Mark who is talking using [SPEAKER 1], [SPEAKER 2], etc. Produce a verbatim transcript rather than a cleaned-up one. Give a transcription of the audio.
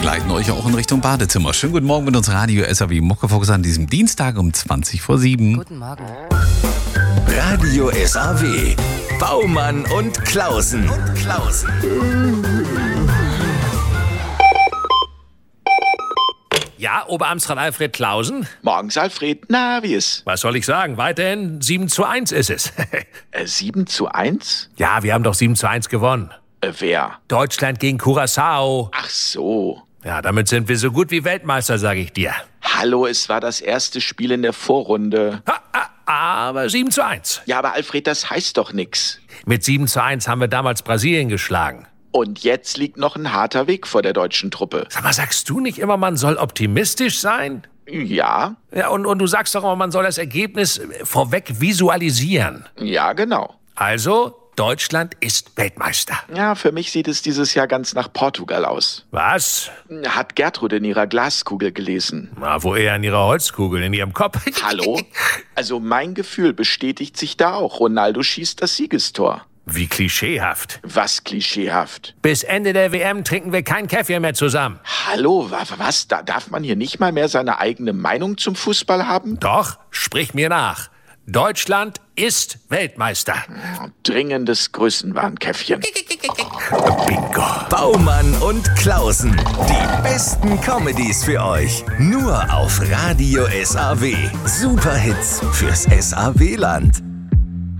[SPEAKER 1] begleiten euch auch in Richtung Badezimmer. Schönen guten Morgen mit uns Radio S A W Muckefokus an diesem Dienstag um zwanzig vor sieben.
[SPEAKER 2] Guten Morgen.
[SPEAKER 3] Radio S A W. Baumann und Klausen. Und Klausen.
[SPEAKER 4] Ja, Oberamtsrat Alfred Klausen?
[SPEAKER 5] Morgens, Alfred. Na, wie ist?
[SPEAKER 4] Was soll ich sagen? Weiterhin sieben zu eins ist es.
[SPEAKER 5] Äh, sieben zu eins?
[SPEAKER 4] Ja, wir haben doch sieben zu eins gewonnen.
[SPEAKER 5] Äh, wer?
[SPEAKER 4] Deutschland gegen Curaçao.
[SPEAKER 5] Ach so.
[SPEAKER 4] Ja, damit sind wir so gut wie Weltmeister, sage ich dir.
[SPEAKER 5] Hallo, es war das erste Spiel in der Vorrunde.
[SPEAKER 4] Ha, ha, aber sieben zu eins.
[SPEAKER 5] Ja, aber Alfred, das heißt doch nix.
[SPEAKER 4] Mit sieben zu eins haben wir damals Brasilien geschlagen.
[SPEAKER 5] Und jetzt liegt noch ein harter Weg vor der deutschen Truppe.
[SPEAKER 4] Sag mal, sagst du nicht immer, man soll optimistisch sein?
[SPEAKER 5] Ja,
[SPEAKER 4] Ja, und, und du sagst doch immer, man soll das Ergebnis vorweg visualisieren.
[SPEAKER 5] ja, genau.
[SPEAKER 4] Also, Deutschland ist Weltmeister.
[SPEAKER 5] Ja, für mich sieht es dieses Jahr ganz nach Portugal aus.
[SPEAKER 4] Was?
[SPEAKER 5] Hat Gertrud in ihrer Glaskugel gelesen.
[SPEAKER 4] Na, wo eher in ihrer Holzkugel, in ihrem Kopf.
[SPEAKER 5] Hallo? Also mein Gefühl bestätigt sich da auch. Ronaldo schießt das Siegestor.
[SPEAKER 4] Wie klischeehaft.
[SPEAKER 5] Was klischeehaft.
[SPEAKER 4] Bis Ende der W M trinken wir kein Kaffee mehr zusammen.
[SPEAKER 5] Hallo, wa- was? Da darf man hier nicht mal mehr seine eigene Meinung zum Fußball haben?
[SPEAKER 4] Doch, sprich mir nach. Deutschland ist Weltmeister.
[SPEAKER 5] Dringendes Größenwahnkäffchen.
[SPEAKER 4] Bingo.
[SPEAKER 3] Baumann und Klausen. Die besten Comedies für euch. Nur auf Radio S A W. Superhits fürs S A W-Land.